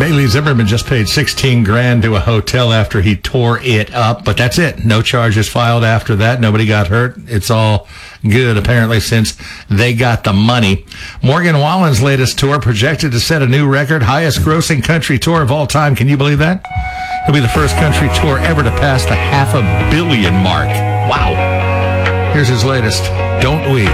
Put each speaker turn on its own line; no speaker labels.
Bailey Zimmerman just paid $16,000 to a hotel after he tore it up, but that's it. No charges filed after that. Nobody got hurt. It's all good, apparently, since they got the money. Morgan Wallen's latest tour projected to set a new record, highest grossing country tour of all time. Can you believe that? He'll be the first country tour ever to pass the $500 million mark. Wow. Here's his latest, Don't We?